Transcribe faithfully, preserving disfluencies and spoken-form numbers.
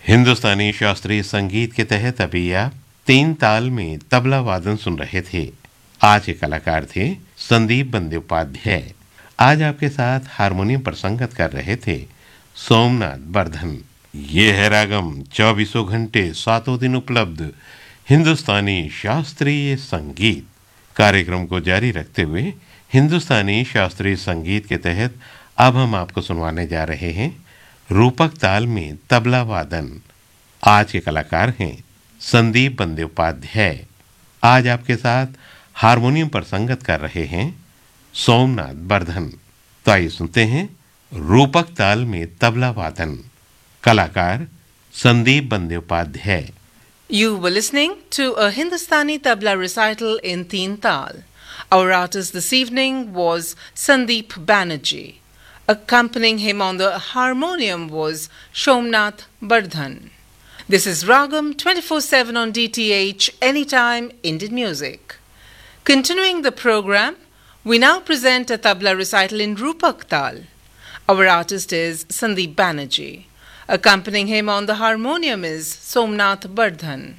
हिंदुस्तानी शास्त्रीय संगीत के तहत अभी आप तीन ताल में तबला वादन सुन रहे थे। आज के कलाकार थे संदीप बंदोपाध्याय। आज आपके साथ हारमोनियम पर संगत कर रहे थे सोमनाथ बर्धन। ये है रागम, चौबीसों घंटे सातों दिन उपलब्ध हिंदुस्तानी शास्त्रीय संगीत। कार्यक्रम को जारी रखते हुए हिंदुस्तानी शास्त्रीय संगीत के तहत अब हम आपको सुनवाने जा रहे हैं रूपक ताल में तबला वादन। आज के कलाकार हैं संदीप बंदोपाध्याय। आज आपके साथ हारमोनियम पर संगत कर रहे हैं सोमनाथ बर्धन। तो आइए सुनते हैं रूपक ताल में तबला वादन। कलाकार Sandeep Bandyopadhyay. You were listening to a Hindustani tabla recital in Teen Tal. Our artist this evening was Sandeep Banerjee. Accompanying him on the harmonium was Somnath Bardhan. This is Ragam twenty-four seven on D T H, Anytime Indian Music. Continuing the program, we now present a tabla recital in Rupak Tal. Our artist is Sandeep Banerjee. Accompanying him on the harmonium is Somnath Bardhan.